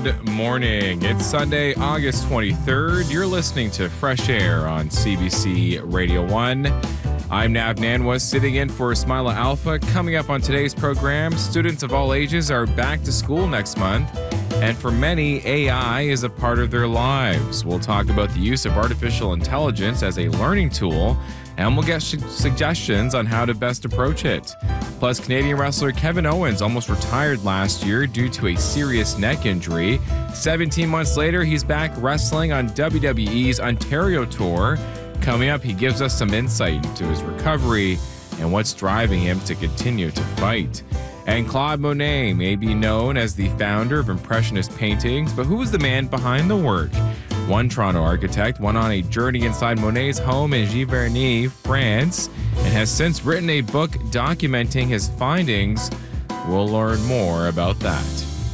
Good morning. It's Sunday, August 23rd. You're listening to Fresh Air on CBC Radio 1. I'm Nav Nanwa, sitting in for Ismaila Alpha. Coming up on today's program, students of all ages are back to school next month, and for many, AI is a part of their lives. We'll talk about the use of artificial intelligence as a learning tool, and we'll get suggestions on how to best approach it. Plus, Canadian wrestler Kevin Owens almost retired last year due to a serious neck injury. 17 months later, he's back wrestling on WWE's Ontario tour. Coming up, he gives us some insight into his recovery and what's driving him to continue to fight. And Claude Monet may be known as the founder of Impressionist paintings, but who is the man behind the work? One Toronto architect went on a journey inside Monet's home in Giverny, France, and has since written a book documenting his findings. We'll learn more about that.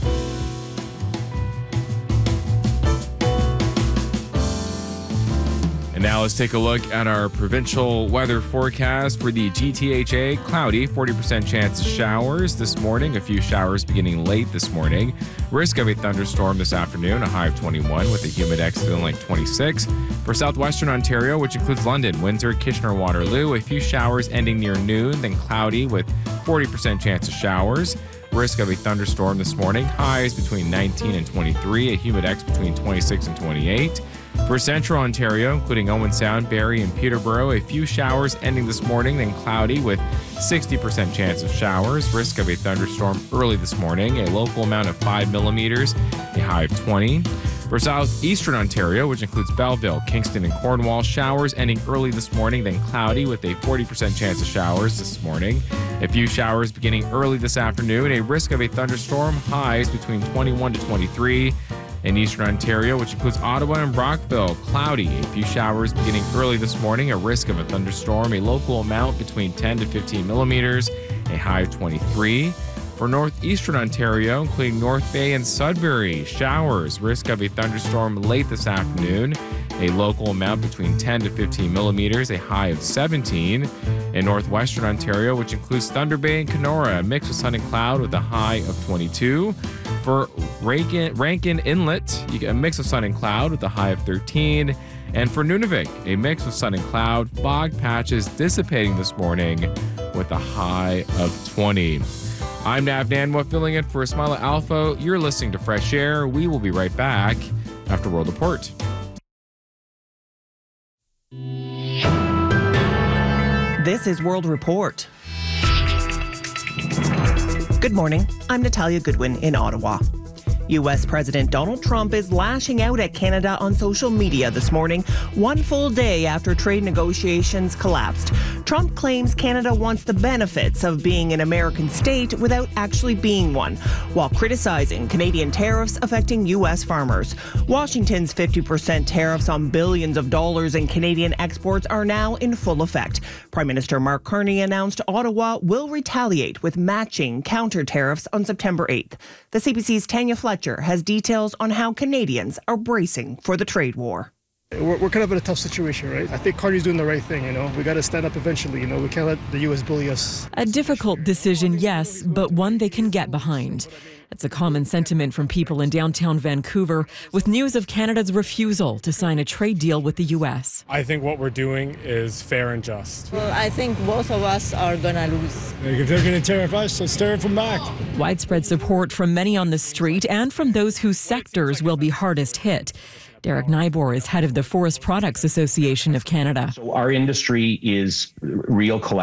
And now let's take a look at our provincial weather forecast for the GTHA. Cloudy, 40% chance of showers this morning. A few showers beginning late this morning. Risk of a thunderstorm this afternoon, a high of 21 with a Humidex feeling like 26. For southwestern Ontario, which includes London, Windsor, Kitchener, Waterloo, a few showers ending near noon, then cloudy with 40% chance of showers. Risk of a thunderstorm this morning. Highs between 19 and 23, a Humidex between 26 and 28. For central Ontario, including Owen Sound, Barrie, and Peterborough, a few showers ending this morning, then cloudy with 60% chance of showers. Risk of a thunderstorm early this morning, a local amount of 5 millimeters, a high of 20. For southeastern Ontario, which includes Belleville, Kingston, and Cornwall, showers ending early this morning, then cloudy with a 40% chance of showers this morning. A few showers beginning early this afternoon, a risk of a thunderstorm, highs between 21 to 23. In eastern Ontario, which includes Ottawa and Brockville, cloudy. A few showers beginning early this morning, a risk of a thunderstorm, a local amount between 10 to 15 millimeters, a high of 23. For northeastern Ontario, including North Bay and Sudbury, showers, risk of a thunderstorm late this afternoon, a local amount between 10 to 15 millimeters, a high of 17. In northwestern Ontario, which includes Thunder Bay and Kenora, a mix of sun and cloud with a high of 22. For Rankin Inlet, you get a mix of sun and cloud with a high of 13. And for Nunavik, a mix of sun and cloud, fog patches dissipating this morning with a high of 20. I'm Nav Nanwa, filling in for Ismaila Alpha. You're listening to Fresh Air. We will be right back after World Report. This is World Report. Good morning. I'm Natalia Goodwin in Ottawa. U.S. President Donald Trump is lashing out at Canada on social media this morning, one full day after trade negotiations collapsed. Trump claims Canada wants the benefits of being an American state without actually being one, while criticizing Canadian tariffs affecting U.S. farmers. Washington's 50% tariffs on billions of dollars in Canadian exports are now in full effect. Prime Minister Mark Carney announced Ottawa will retaliate with matching counter tariffs on September 8th. The CBC's Tanya Fletcher has details on how Canadians are bracing for the trade war. We're kind of in a tough situation, right? I think Carney's doing the right thing, We got to stand up eventually, We can't let the U.S. bully us. A difficult decision, yes, but one they can get behind. It's a common sentiment from people in downtown Vancouver with news of Canada's refusal to sign a trade deal with the U.S. I think what we're doing is fair and just. Well, I think both of us are going to lose. If they're going to tariff us, let's tariff them back. Widespread support from many on the street and from those whose sectors will be hardest hit. Derek Nybor is head of the Forest Products Association of Canada. So our industry is real collaborative.